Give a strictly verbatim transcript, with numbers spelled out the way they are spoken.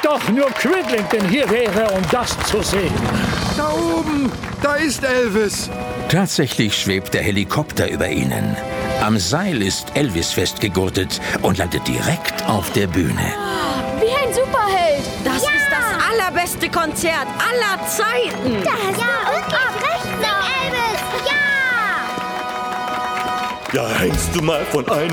doch nur Cridlington hier wäre, um das zu sehen. Da oben, da ist Elvis. Tatsächlich schwebt der Helikopter über ihnen. Am Seil ist Elvis festgegurtet und landet direkt auf der Bühne. Wie ein Superheld. Das ja. ist das allerbeste Konzert aller Zeiten. Da hast ja, du wirklich recht, Elvis. Ja! Ja, hängst du mal von einem